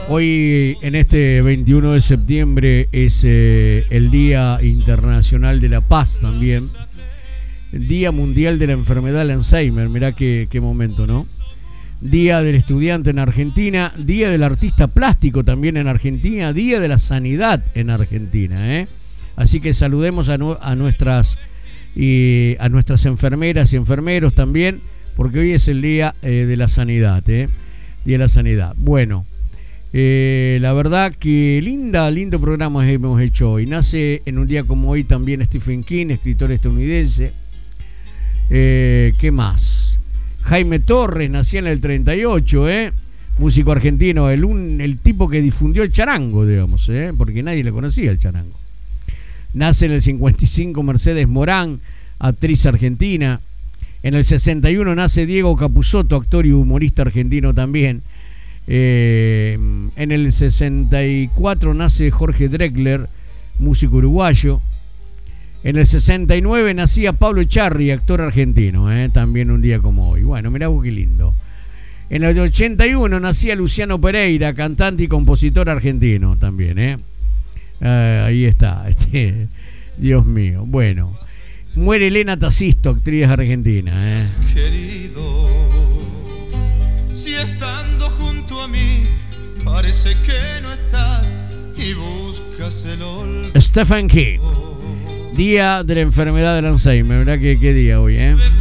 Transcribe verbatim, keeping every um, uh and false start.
Hoy, en este veintiuno de septiembre, es eh, el Día Internacional de la Paz también. El Día Mundial de la Enfermedad del Alzheimer. Mirá qué, qué momento, ¿no? Día del Estudiante en Argentina. Día del Artista Plástico también en Argentina. Día de la Sanidad en Argentina, ¿eh? Así que saludemos a, nu- a, nuestras, y a nuestras enfermeras y enfermeros también, porque hoy es el Día eh, de la Sanidad, ¿eh? Día de la Sanidad. Bueno. Eh, la verdad que linda, lindo programa hemos hecho hoy. Nace en un día como hoy también Stephen King, escritor estadounidense. Eh, ¿Qué más? Jaime Torres nacía en el treinta y ocho, ¿eh? Músico argentino, el, un, el tipo que difundió el charango, digamos, ¿eh? Porque nadie le conocía el charango. Nace en el cincuenta y cinco Mercedes Morán, actriz argentina. En el sesenta y uno nace Diego Capusotto, actor y humorista argentino también. Eh, en el sesenta y cuatro nace Jorge Drexler, músico uruguayo. En el sesenta y nueve nacía Pablo Echarri, actor argentino, eh, también un día como hoy. Bueno, mirá vos qué lindo. En el ochenta y uno nacía Luciano Pereira, cantante y compositor argentino también, eh. Eh, ahí está, este, Dios mío. Bueno, muere Elena Tacisto, actriz argentina, eh. Querido, si estando junto a mí parece que no estás y buscas el olvido. Stephen King, Día de la Enfermedad del Alzheimer. ¿Verdad que qué día hoy, eh?